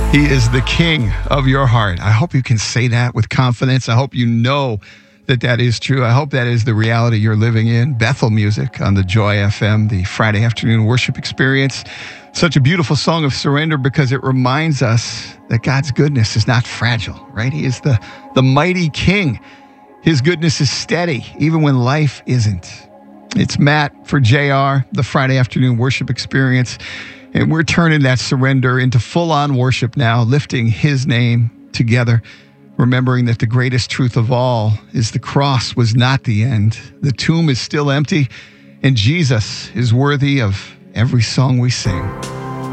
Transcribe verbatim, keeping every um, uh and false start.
He is the king of your heart. I hope you can say that with confidence. I hope you know that that is true. I hope that is the reality you're living in. Bethel Music on the Joy F M, the Friday afternoon worship experience. Such a beautiful song of surrender because it reminds us that God's goodness is not fragile, right? He is the, the mighty king. His goodness is steady, even when life isn't. It's Matt for J R, the Friday afternoon worship experience. And we're turning that surrender into full-on worship now, lifting his name together, remembering that the greatest truth of all is the cross was not the end. The tomb is still empty, and Jesus is worthy of every song we sing.